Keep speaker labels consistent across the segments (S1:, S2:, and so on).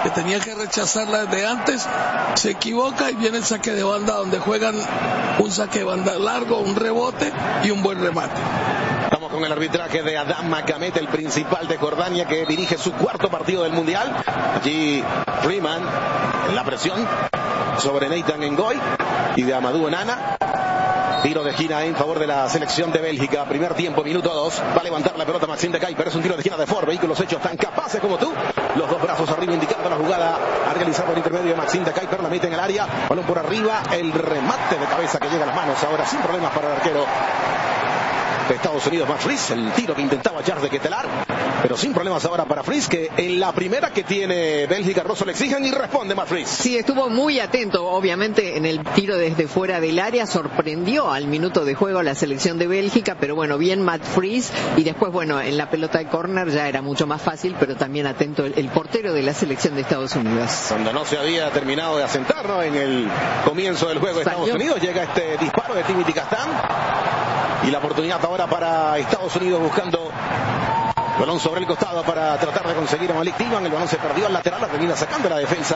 S1: que tenía que rechazarla desde antes, se equivoca y viene el saque de banda donde juegan un saque de banda largo, un rebote y un buen remate.
S2: Estamos con el arbitraje de Adam Makamet, el principal de Jordania, que dirige su cuarto partido del Mundial. Allí Freeman en la presión sobre Nathan Ngoy y de Amadou Onana. Tiro de esquina en favor de la selección de Bélgica. Primer tiempo, minuto 2. Va a levantar la pelota Maxime de Kuiper. Es un tiro de esquina de Ford. Vehículos hechos tan capaces como tú. Los dos brazos arriba indicando la jugada a realizar por intermedio de Maxime de Kuiper. La mete en el área. Balón por arriba. El remate de cabeza que llega a las manos. Ahora sin problemas para el arquero de Estados Unidos, Matt Fries. El tiro que intentaba Charles de Ketelaar, pero sin problemas ahora para Fries, que en la primera que tiene Bélgica, Rosso le exigen y responde Matt Fries.
S3: Sí, estuvo muy atento, obviamente, en el tiro desde fuera del área. Sorprendió al minuto de juego a la selección de Bélgica, pero bueno, bien Matt Fries. Y después, bueno, en la pelota de córner ya era mucho más fácil, pero también atento el portero de la selección de Estados Unidos.
S2: Cuando no se había terminado de asentar, ¿no?, en el comienzo del juego de Estados Unidos, llega este disparo de Timothy Castañ. Y la oportunidad ahora para Estados Unidos buscando balón sobre el costado para tratar de conseguir a Malik Tillman. El balón se perdió al lateral, la termina sacando la defensa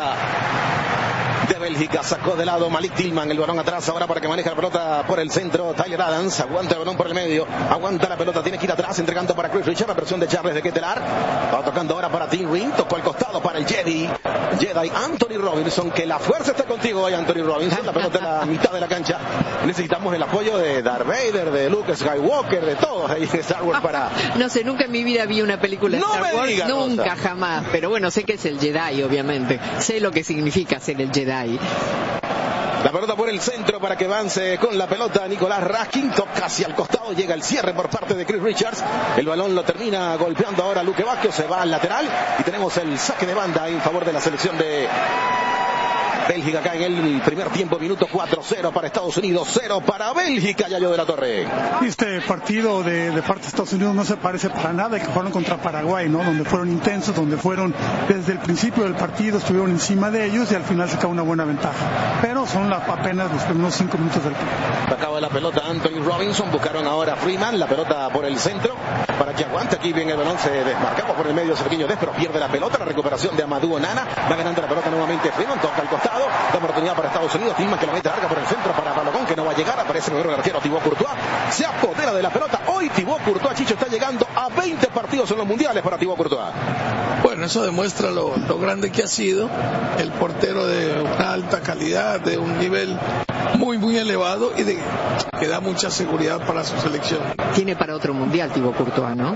S2: de Bélgica. Sacó de lado Malik Tillman, el balón atrás ahora para que maneje la pelota por el centro. Tyler Adams aguanta el balón por el medio, aguanta la pelota, tiene que ir atrás, entregando para Chris Richard, la presión de Charles de Ketelaar. Va tocando ahora para Tim Ring, tocó al costado para el Jedi Anthony Robinson, que la fuerza está contigo hoy, Anthony Robinson. La pelota en la mitad de la cancha. Necesitamos el apoyo de Darth Vader, de Luke Skywalker, de todos ahí en Star Wars para...
S3: No sé, nunca en mi vida vi una película de Star Wars, nunca, jamás, pero bueno, sé que es el Jedi, obviamente, sé lo que significa ser el Jedi.
S2: La pelota por el centro para que avance con la pelota Nicolás Raskin, toca hacia el costado, llega el cierre por parte de Chris Richards, el balón lo termina golpeando ahora Luque Bacchio, se va al lateral y tenemos el saque de banda en favor de la selección de Bélgica acá en el primer tiempo, minuto 4-0 para Estados Unidos, 0 para Bélgica, Yayo de la Torre.
S4: Este partido de parte de Estados Unidos no se parece para nada que fueron contra Paraguay, ¿no? Donde fueron intensos, donde fueron desde el principio del partido, estuvieron encima de ellos y al final sacaron una buena ventaja. Pero son apenas los primeros 5 minutos del partido.
S2: Acaba la pelota Anthony Robinson, buscaron ahora a Freeman, la pelota por el centro para que aguante. Aquí bien el balón, se desmarcaba por el medio Sergiño Dest, pero pierde la pelota. La recuperación de Amadou Onana, va ganando la pelota nuevamente Freeman, toca al costado. La oportunidad para Estados Unidos, Tillman que la mete larga por el centro para Balogun, que no va a llegar, aparece el arquero Thibaut Courtois, se apodera de la pelota. Hoy Thibaut Courtois, Chicho, está llegando a 20 partidos en los mundiales para Thibaut Courtois.
S1: Bueno, eso demuestra lo grande que ha sido el portero, de una alta calidad, de un nivel muy elevado y que da mucha seguridad para su selección.
S3: Tiene para otro mundial Thibaut Courtois, ¿no?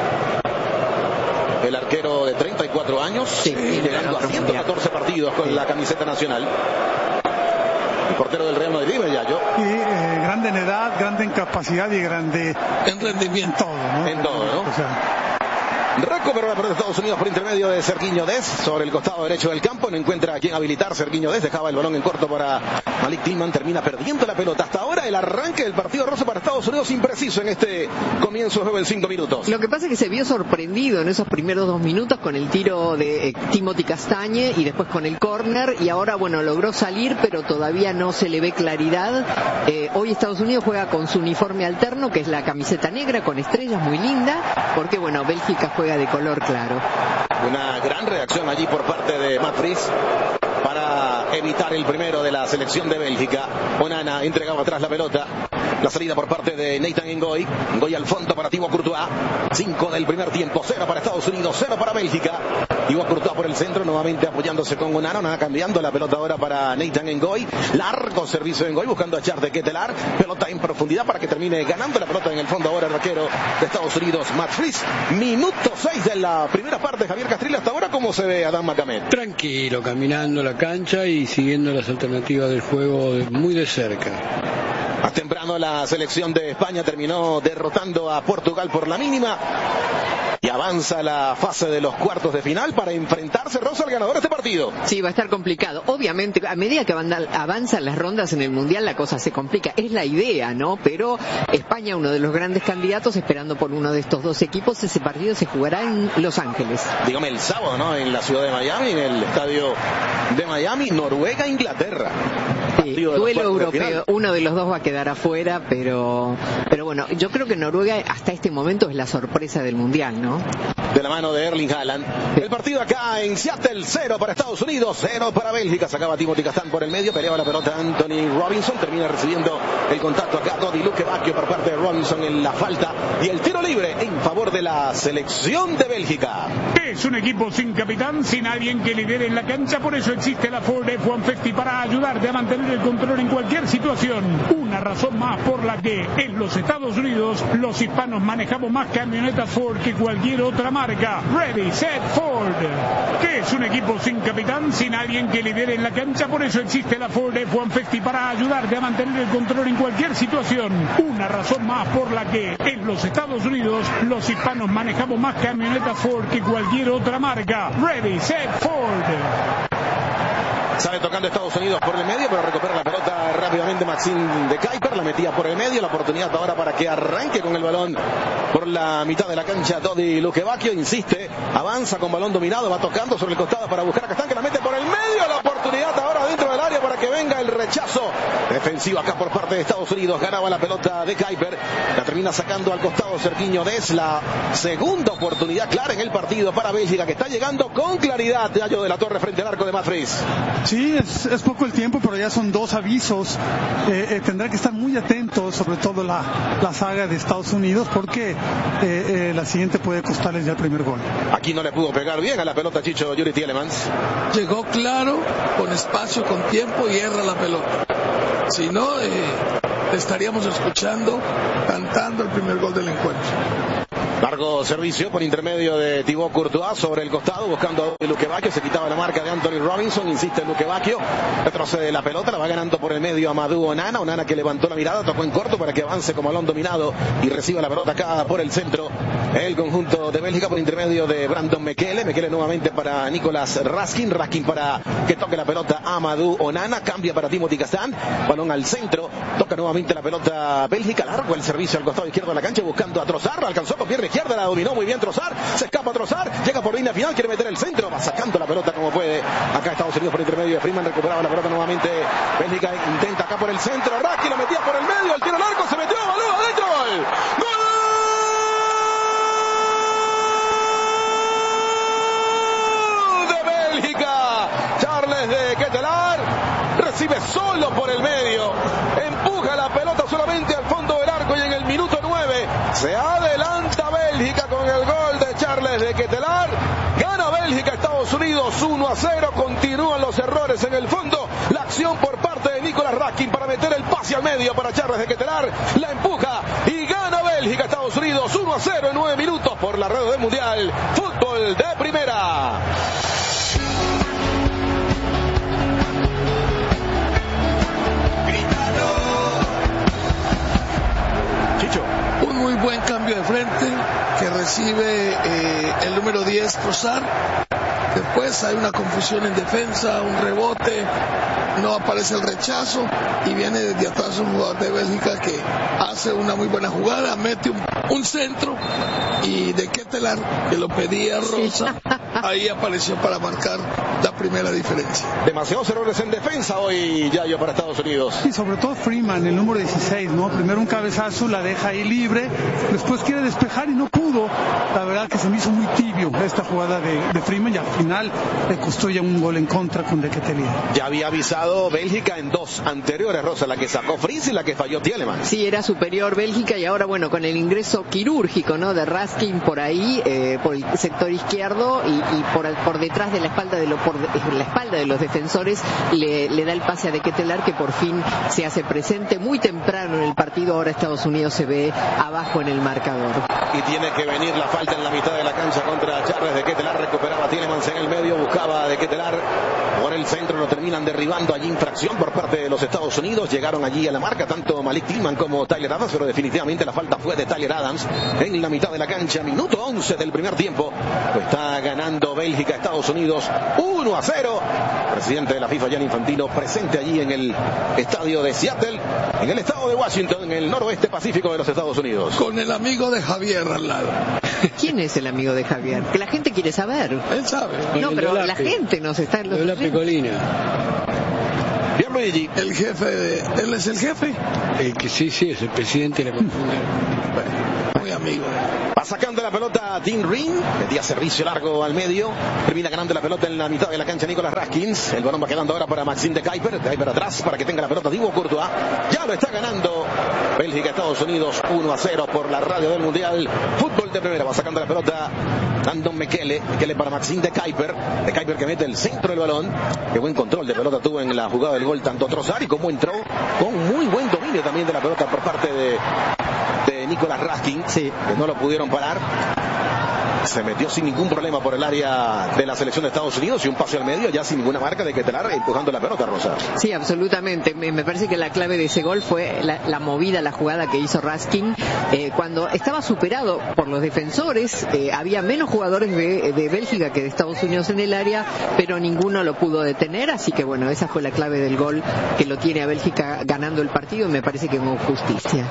S2: El arquero de 34 años,
S3: sí,
S2: llegando a 114 partidos con la camiseta nacional. El portero del Real Madrid, Yayo.
S4: Y grande en edad, grande en capacidad y grande
S1: en rendimiento.
S4: En todo, ¿no?
S2: O sea, recuperó la pelota de Estados Unidos por intermedio de Sergiño Dest sobre el costado derecho del campo. No encuentra a quien habilitar. Sergiño Dest dejaba el balón en corto para Malik Tillman. Termina perdiendo la pelota. Hasta ahora el arranque del partido roso para Estados Unidos impreciso en este comienzo de juego en 5 minutos.
S3: Lo que pasa es que se vio sorprendido en esos primeros 2 minutos con el tiro de Timothy Castañ y después con el córner. Y ahora, bueno, logró salir, pero todavía no se le ve claridad. Hoy Estados Unidos juega con su uniforme alterno, que es la camiseta negra con estrellas, muy linda, porque, bueno, Bélgica juega de color claro.
S2: Una gran reacción allí por parte de Matt Fries para evitar el primero de la selección de Bélgica. Onana entregaba atrás la pelota. La salida por parte de Nathan Ngoy. Ngoy al fondo para Thibaut Courtois. 5 del primer tiempo. 0 para Estados Unidos, 0 para Bélgica. Thibaut Courtois por el centro, nuevamente apoyándose con Onana. Onana cambiando la pelota ahora para Nathan Ngoy. Largo servicio de Ngoy buscando a Charles de Ketelaar. Pelota en profundidad para que termine ganando la pelota en el fondo ahora el arquero de Estados Unidos, Matt Fries. Minuto 6 de la primera parte. Javier Castrilli, hasta ahora, ¿cómo se ve Adam Makamet?
S5: Tranquilo, caminando la cancha y siguiendo las alternativas del juego muy de cerca.
S2: Más temprano la selección de España terminó derrotando a Portugal por la mínima y avanza a la fase de los cuartos de final para enfrentarse, Rosa, al ganador de este partido.
S3: Sí, va a estar complicado. Obviamente, a medida que avanzan las rondas en el Mundial, la cosa se complica. Es la idea, ¿no? Pero España, uno de los grandes candidatos, esperando por uno de estos dos equipos. Ese partido se jugará en Los Ángeles.
S2: Dígame, el sábado, ¿no? En la ciudad de Miami, en el estadio de Miami, Noruega, Inglaterra.
S3: Sí, duelo europeo, uno de los dos va a quedar afuera, pero bueno, yo creo que Noruega hasta este momento es la sorpresa del Mundial, ¿no?
S2: De la mano de Erling Haaland. El partido acá en Seattle, 0 para Estados Unidos, 0 para Bélgica. Sacaba Timothy Castagne por el medio, peleaba la pelota Anthony Robinson, termina recibiendo el contacto acá Dodi Lukebakio por parte de Robinson en la falta y el tiro libre en favor de la selección de Bélgica.
S6: Es un equipo sin capitán, sin alguien que lidere en la cancha, por eso existe la Ford F-150 para ayudarte a mantener el control en cualquier situación. Una razón más por la que en los Estados Unidos los hispanos manejamos más camionetas Ford que cualquier otra marca. Ready, set, Ford. ¿Qué es un equipo sin capitán, sin alguien que lidere en la cancha? Por eso existe la Ford F-150 para ayudarte a mantener el control en cualquier situación. Una razón más por la que en los Estados Unidos los hispanos manejamos más camionetas Ford que cualquier otra marca. Ready, set, Ford.
S2: Sale tocando Estados Unidos por el medio, pero recupera la pelota rápidamente Maxime de Kuiper, la metía por el medio, la oportunidad ahora para que arranque con el balón por la mitad de la cancha Dodi Lukebakio, insiste, avanza con balón dominado, va tocando sobre el costado para buscar a Castagne, que la mete por el medio, la oportunidad ahora dentro del área para que venga el rechazo defensivo acá por parte de Estados Unidos, ganaba la pelota de Kuiper, la termina sacando al costado Sergiño Dest, la segunda oportunidad clara en el partido para Bélgica, que está llegando con claridad Yayo de la Torre frente al arco de Matt Friis.
S4: Sí, es poco el tiempo, pero ya son 2 avisos. Tendrá que estar muy atentos, sobre todo la saga de Estados Unidos, porque la siguiente puede costarles ya el primer gol.
S2: Aquí no le pudo pegar bien a la pelota Chicho Juri Tielemans.
S1: Llegó claro, con espacio, con tiempo y erra la pelota. Si no, estaríamos escuchando, cantando el primer gol del encuentro.
S2: Largo servicio por intermedio de Thibaut Courtois sobre el costado, buscando a Lukebakio, se quitaba la marca de Anthony Robinson, insiste Lukebakio, retrocede la pelota, la va ganando por el medio Amadou Onana que levantó la mirada, tocó en corto para que avance como balón dominado y reciba la pelota acá por el centro, el conjunto de Bélgica por intermedio de Brandon Mekele nuevamente para Nicolas Raskin para que toque la pelota Amadou Onana, cambia para Timothy Castagne, balón al centro, toca nuevamente la pelota Bélgica, largo el servicio al costado izquierdo de la cancha, buscando a Trossard, la alcanzó con pierna izquierda, la dominó muy bien Trossard, se escapa Trossard, llega por línea final, quiere meter el centro, va sacando la pelota como puede, acá Estados Unidos por intermedio de Freeman, recuperaba la pelota nuevamente, Bélgica intenta acá por el centro, Raskin la metía por el medio, el tiro al arco, se metió, balón adentro, gol, Charles de Ketelaar recibe solo por el medio, empuja la pelota solamente al fondo del arco y en el minuto 9 se adelanta Bélgica con el gol de Charles de Ketelaar, gana Bélgica Estados Unidos 1-0, continúan los errores en el fondo, la acción por parte de Nicolas Raskin para meter el pase al medio para Charles de Ketelaar, la empuja y gana Bélgica Estados Unidos 1-0 en 9 minutos por la red del Mundial, fútbol de primera.
S1: Un muy buen cambio de frente que recibe el número 10 Trossard. Después hay una confusión en defensa, un rebote, no aparece el rechazo y viene desde atrás un jugador de Bélgica que hace una muy buena jugada, mete un centro y de Ketelaar, que lo pedía Rosa, ahí apareció para marcar la primera diferencia.
S2: Demasiados errores en defensa hoy, Yayo, para Estados Unidos.
S4: Y sobre todo Freeman, el número 16, ¿no? Primero un cabezazo, la deja ahí libre, después quiere despejar y no pudo. La verdad que se me hizo muy tibio esta jugada de Freeman y al final le costó ya un gol en contra con De Ketelaar.
S2: Ya había avisado Bélgica en 2 anteriores, Rosa, la que sacó Friis y la que falló Tielemans.
S3: Sí, era superior Bélgica y ahora, bueno, con el ingreso quirúrgico, ¿no? De Raskin por ahí, por el sector izquierdo y por detrás de la espalda de los defensores le da el pase a De Ketelaar, que por fin se hace presente muy temprano en el partido. Ahora Estados Unidos se ve abajo en el marcador.
S2: Y tiene que venir la falta en la mitad de la cancha contra Charles De Ketelaar, recuperaba Tielemans en el medio, buscaba De Ketelaar por el centro, lo terminan derribando, allí infracción por parte de los Estados Unidos, llegaron allí a la marca tanto Malik Tillman como Tyler Adams, pero definitivamente la falta fue de Tyler Adams en la mitad de la cancha, minuto 11 del primer tiempo, está ganando Bélgica Estados Unidos 1-0, presidente de la FIFA Gianni Infantino presente allí en el estadio de Seattle, en el estado de Washington, en el noroeste pacífico de los Estados Unidos.
S1: Con el amigo de Javier al lado.
S3: ¿Quién es el amigo de Javier? Que la gente quiere saber.
S1: Él sabe.
S3: No, pero la gente nos está...
S5: La Pecolina.
S2: Bien Luigi.
S1: El jefe, él es el jefe.
S5: Sí, es el presidente de la Confederación.
S1: Muy amigo.
S2: Va sacando la pelota Dean Ring, metía servicio largo al medio, termina ganando la pelota en la mitad de la cancha Nicolas Raskins. El balón va quedando ahora para Maxime de Kuyper atrás para que tenga la pelota Thibaut Courtois. Ya lo está ganando Bélgica, Estados Unidos 1-0 por la radio del Mundial. Fútbol de primera, va sacando la pelota Landon Mekele para Maxime de Kuyper que mete el centro del balón. Qué buen control de pelota tuvo en la jugada del gol tanto Trossard y como entró con muy buen dominio también de la pelota por parte de Nicolas Raskins, que no lo pudieron parar. Se metió sin ningún problema por el área de la selección de Estados Unidos y un pase al medio ya sin ninguna marca de Ketelaar empujando la pelota, Rosa.
S3: Sí, absolutamente. Me parece que la clave de ese gol fue la movida, la jugada que hizo Raskin. Cuando estaba superado por los defensores, había menos jugadores de Bélgica que de Estados Unidos en el área, pero ninguno lo pudo detener, así que bueno, esa fue la clave del gol que lo tiene a Bélgica ganando el partido y me parece que con justicia.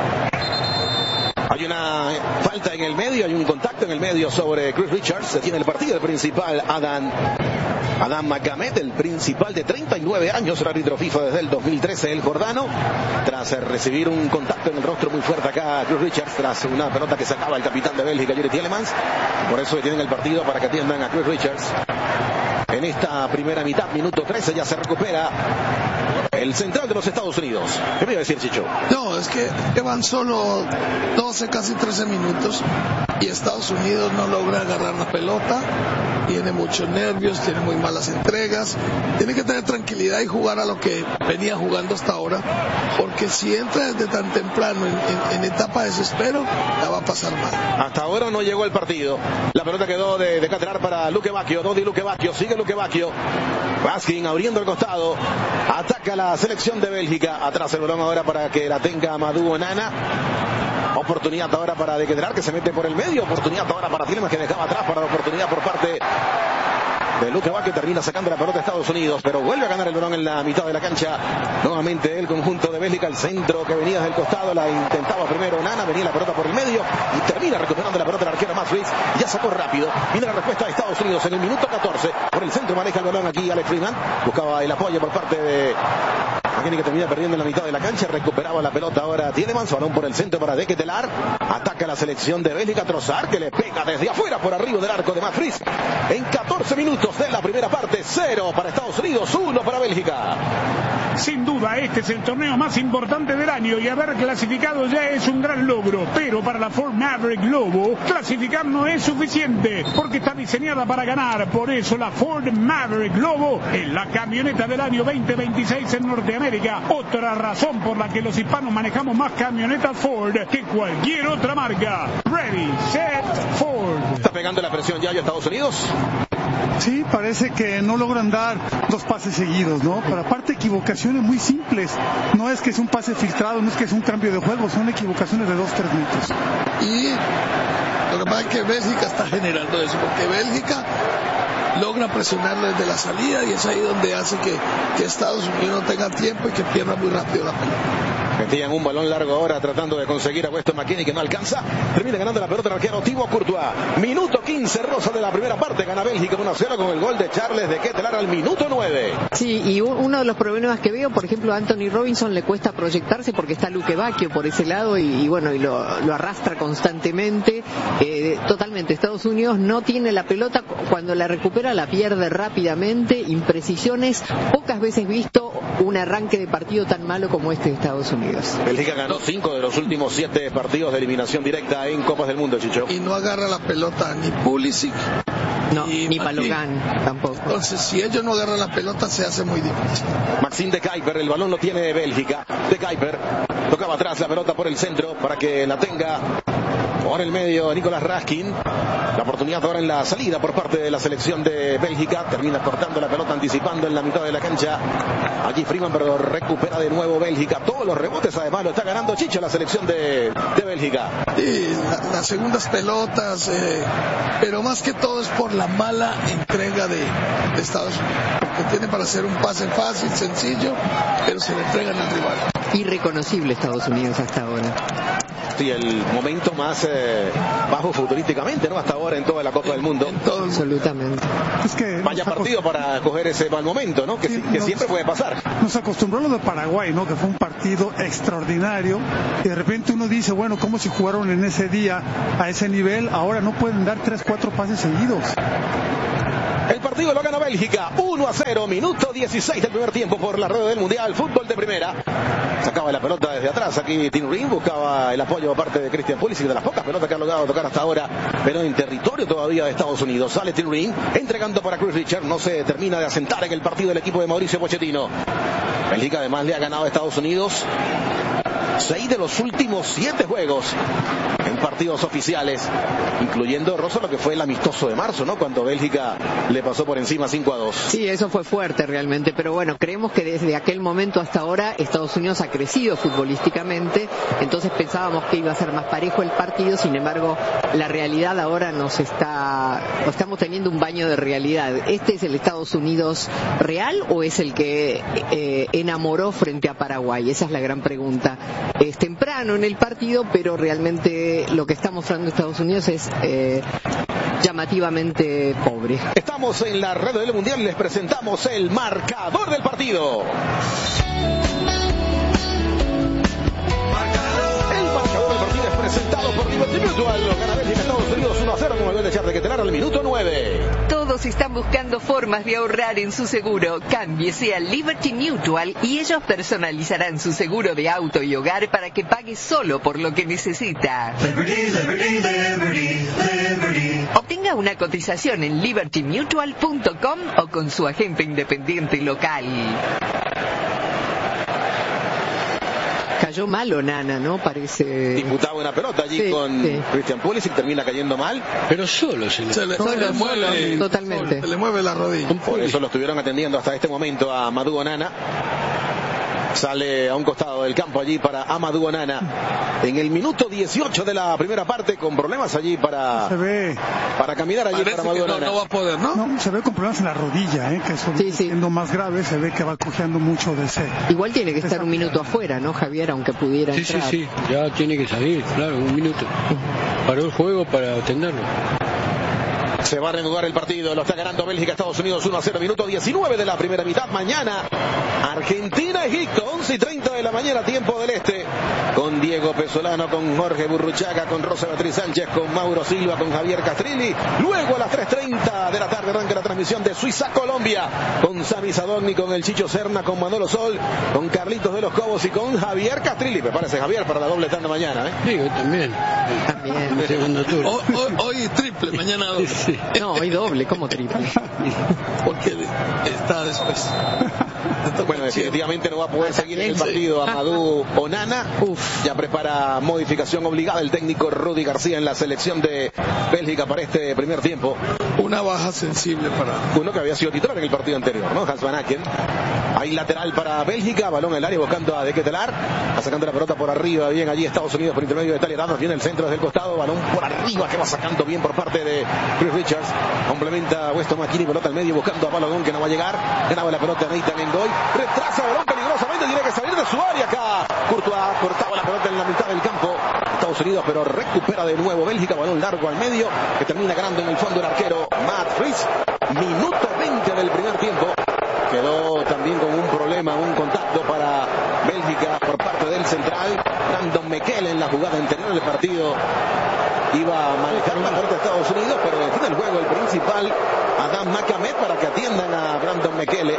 S2: Hay una falta en el medio, hay un contacto en el medio sobre Chris Richards. Se tiene el partido, el principal Adam Magamet, el principal de 39 años, el árbitro FIFA desde el 2013, el jordano, tras recibir un contacto en el rostro muy fuerte acá Chris Richards, tras una pelota que sacaba el capitán de Bélgica, Juri Tielemans. Por eso tienen el partido para que atiendan a Chris Richards. En esta primera mitad, minuto 13, ya se recupera el central de los Estados Unidos. ¿Qué me iba a decir, Chicho?
S1: No, es que van solo 12, casi 13 minutos y Estados Unidos no logra agarrar la pelota. Tiene muchos nervios, tiene muy malas entregas. Tiene que tener tranquilidad y jugar a lo que venía jugando hasta ahora, porque si entra desde tan temprano en etapa de desespero, la va a pasar mal.
S2: Hasta ahora no llegó el partido. La pelota quedó de Ketelaar para Luque Bacchio. Dodi Luque Bacchio, sigue Luque Bacchio. Raskin abriendo el costado. Ataca la selección de Bélgica. Atrás el balón ahora para que la tenga Amadou Onana. Oportunidad ahora para De Ketelaar, que se mete por el medio. Oportunidad ahora para Tielemans, que dejaba atrás para la oportunidad por parte de Luque Bacchio. Termina sacando la pelota de Estados Unidos, pero vuelve a ganar el balón en la mitad de la cancha. Nuevamente el conjunto de Bélgica, el centro que venía desde el costado, la intentaba primero Onana, venía la pelota por el medio y termina recuperando la pelota el arquero Matt Fries. Ya sacó rápido. Viene la respuesta de Estados Unidos en el minuto 14. Por el centro maneja el balón aquí Alex Freeman. Buscaba el apoyo por parte de Aquini, que termina perdiendo en la mitad de la cancha. Recuperaba la pelota ahora Tielemans. Balón por el centro para De Ketelaar. Ataca la selección de Bélgica. Trossard, que le pega desde afuera por arriba del arco de Matt Fries. En 14 minutos de la primera parte, 0 para Estados Unidos, 1 para Bélgica.
S6: Sin duda, este es el torneo más importante del año y haber clasificado ya es un gran logro. Pero para la Ford Maverick Globo, clasificar no es suficiente porque está diseñada para ganar. Por eso la Ford Maverick Globo es la camioneta del año 2026 en Norteamérica. Otra razón por la que los hispanos manejamos más camionetas Ford que cualquier otra marca. Ready, set, Ford.
S2: ¿Está pegando la presión ya Estados Unidos?
S4: Sí, parece que no logran dar dos pases seguidos, ¿no? Pero aparte equivocaciones muy simples. No es que es un pase filtrado, no es que es un cambio de juego, son equivocaciones de 2-3 metros.
S1: Y lo que pasa es que Bélgica está generando eso, porque Bélgica logra presionarlo desde la salida y es ahí donde hace que Estados Unidos no tenga tiempo y que pierda muy rápido la pelota.
S2: Metían un balón largo ahora tratando de conseguir a Weston McKennie, que no alcanza. Termina ganando la pelota el arquero Thibaut Courtois. Minuto 15, Rosa, de la primera parte. Gana Bélgica 1-0 con el gol de Charles de Ketelaar al minuto 9.
S3: Sí, y uno de los problemas que veo, por ejemplo, a Anthony Robinson le cuesta proyectarse porque está Luque Bacchio por ese lado y lo arrastra constantemente. Totalmente, Estados Unidos no tiene la pelota, cuando la recupera la pierde rápidamente, imprecisiones. Pocas veces visto un arranque de partido tan malo como este de Estados Unidos.
S2: Bélgica ganó 5 de los últimos 7 partidos de eliminación directa en Copas del Mundo, Chicho.
S1: Y no agarra la pelota ni Pulisic,
S3: ni Balogun tampoco.
S1: Entonces, si ellos no agarran la pelota, se hace muy difícil.
S2: Maxime de Kuyper, el balón lo tiene Bélgica. De Kuyper tocaba atrás la pelota por el centro para que la tenga por el medio Nicolas Raskin. La oportunidad ahora en la salida por parte de la selección de Bélgica. Termina cortando la pelota, anticipando en la mitad de la cancha. Allí Freeman, pero recupera de nuevo Bélgica. Todos los rebotes además lo está ganando Chicho, la selección de Bélgica.
S1: Sí, las segundas pelotas, pero más que todo es por la mala entrega de Estados Unidos, que tiene para hacer un pase fácil, sencillo, pero se le entregan al rival.
S3: Irreconocible Estados Unidos hasta ahora.
S2: sí, el momento más bajo futurísticamente, ¿no? Hasta ahora en toda la Copa del Mundo.
S3: Absolutamente.
S4: Es que
S2: vaya partido para coger ese mal momento, ¿no? Que siempre puede pasar.
S4: Nos acostumbró a lo de Paraguay, ¿no? Que fue un partido extraordinario. Y de repente uno dice, bueno, ¿cómo si jugaron en ese día a ese nivel? Ahora no pueden dar 3-4 pases seguidos.
S2: El partido lo gana Bélgica, 1-0, minuto 16 del primer tiempo por la rueda del Mundial, fútbol de primera. Sacaba la pelota desde atrás, aquí Tim Ring buscaba el apoyo aparte de Christian Pulisic, de las pocas pelotas que ha logrado tocar hasta ahora, pero en territorio todavía de Estados Unidos. Sale Tim Ring, entregando para Chris Richard, no se termina de asentar en el partido el equipo de Mauricio Pochettino. Bélgica además le ha ganado a Estados Unidos 6 de los últimos 7 juegos en partidos oficiales, incluyendo, Rosa, lo que fue el amistoso de marzo, ¿no? Cuando Bélgica le pasó por encima 5-2.
S3: Sí, eso fue fuerte realmente, pero bueno, creemos que desde aquel momento hasta ahora Estados Unidos ha crecido futbolísticamente, entonces pensábamos que iba a ser más parejo el partido, sin embargo, la realidad ahora estamos teniendo un baño de realidad. ¿Este es el Estados Unidos real o es el que enamoró frente a Paraguay? Esa es la gran pregunta. Es temprano en el partido, pero realmente lo que está mostrando Estados Unidos es llamativamente pobre.
S2: Estamos en la red del Mundial y les presentamos el marcador del partido. El marcador del partido es presentado por Liberty Mutual. Lo gana Bélgica, Estados Unidos 1-0 con el gol de Charles Ketelar al minuto 9.
S7: Todos están buscando formas de ahorrar en su seguro. Cámbiese a Liberty Mutual y ellos personalizarán su seguro de auto y hogar para que pague solo por lo que necesita. Obtenga una cotización en libertymutual.com o con su agente independiente local.
S3: Cayó mal Onana, ¿no? Parece...
S2: Disputaba una pelota allí con Christian Pulisic, termina cayendo mal.
S5: Pero solo se le
S3: mueve totalmente.
S1: Se le mueve la rodilla.
S2: Por eso lo estuvieron atendiendo hasta este momento a Amadou Onana. Sale a un costado del campo allí para Amadou Onana en el minuto 18 de la primera parte, con problemas allí para caminar allí.
S1: Parece
S2: para Amadou Onana.
S1: No va a poder, ¿no?
S4: No, se ve con problemas en la rodilla, que eso siendo más grave, se ve que va cojeando mucho de ese.
S3: Igual tiene que estar un minuto afuera, ¿no, Javier? Aunque pudiera entrar.
S5: Sí, ya tiene que salir, claro, un minuto. Paró el juego para atenderlo.
S2: Se va a reanudar el partido, lo está ganando Bélgica, Estados Unidos 1-0, minuto 19 de la primera mitad. Mañana, Argentina, Egipto, 11:30 de la mañana, tiempo del este, con Diego Pesolano, con Jorge Burruchaga, con Rosa Beatriz Sánchez, con Mauro Silva, con Javier Castrilli. Luego a las 3:30 de la tarde arranca la transmisión de Suiza-Colombia, con Sami Sadovni, con el Chicho Serna, con Manolo Sol, con Carlitos de los Cobos y con Javier Castrilli. Prepárese, Javier, para la doble tanda mañana,
S5: Sí, yo también.
S3: También.
S5: Segundo turno.
S1: Hoy triple, mañana doble.
S5: Sí.
S3: No, hoy doble, ¿cómo triple?
S1: Porque está después.
S2: Bueno, definitivamente no va a poder seguir en el partido Amadou Onana. Ya prepara modificación obligada el técnico Rudy García en la selección de Bélgica para este primer tiempo.
S1: Una baja sensible para...
S2: Uno que había sido titular en el partido anterior, ¿no? Hans Van Aken. Hay lateral para Bélgica, balón en el área buscando a De Ketelar. Va sacando la pelota por arriba, bien allí Estados Unidos por intermedio de Talleyrand. Viene el centro desde el costado, balón por arriba que va sacando bien por parte de Chris Richards. Complementa Weston McKinney, pelota al medio buscando a Balogun que no va a llegar. Ganaba la pelota Nathan Endoy. Retrasa balón peligrosamente, tiene que salir de su área acá. Courtois cortaba la pelota en la mitad del campo. Estados Unidos, pero recupera de nuevo Bélgica, balón largo al medio, que termina ganando en el fondo el arquero Matt Fries. Minuto 20 del primer tiempo. Quedó también con un problema, un contacto para Bélgica por parte del central. Brandon Mekele en la jugada anterior del partido iba a manejar una pelota de Estados Unidos, pero detiene el juego el principal, Adam Makamed, para que atiendan a Brandon Mekele,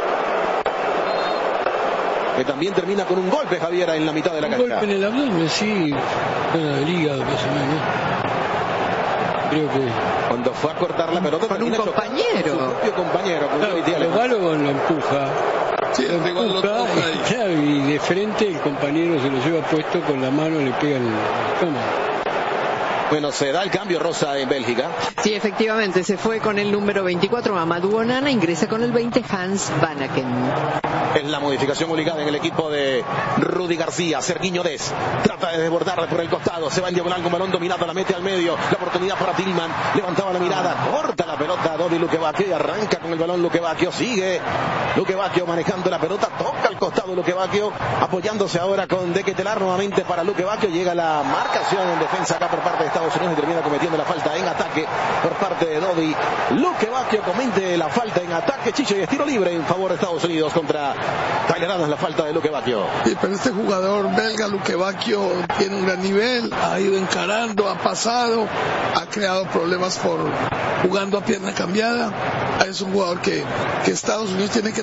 S2: que también termina con un golpe, Javier, en la mitad de la cancha.
S5: Un golpe en el abdomen, sí, del hígado, más o menos. Creo que...
S2: Cuando fue a cortar la pelota,
S3: con un compañero.
S2: Su propio compañero.
S5: Claro, Balogun lo empuja.
S1: Sí,
S5: lo empuja y de frente el compañero se lo lleva puesto con la mano, le pega en el estómago.
S2: Bueno, se da el cambio, Rosa, en Bélgica.
S3: Sí, efectivamente, se fue con el número 24 Mamadou Onana, ingresa con el 20 Hans Vanaken.
S2: Es la modificación obligada en el equipo de Rudy García. Sergiño Dest trata de desbordar por el costado, se va en diagonal con balón dominado, la mete al medio, la oportunidad para Tillman, levantaba la mirada, corta la pelota Dodi Luque Bacchio y arranca con el balón Luque Bacchio, sigue Luque Bacchio manejando la pelota, toca al costado Luque Bacchio, apoyándose ahora con De Ketelaere nuevamente para Luque Bacchio, llega la marcación en defensa acá por parte de Estados Unidos y termina cometiendo la falta en ataque por parte de Dodi Luque Bacchio, comete la falta en ataque, Chicho, y es tiro libre en favor de Estados Unidos contra Tyler Adams, la falta de Luque Bacchio.
S1: Sí, pero este jugador belga, Luque Bacchio, tiene un gran nivel, ha ido encarando, ha pasado, ha creado problemas por jugando a pierna cambiada. Es un jugador que Estados Unidos tiene que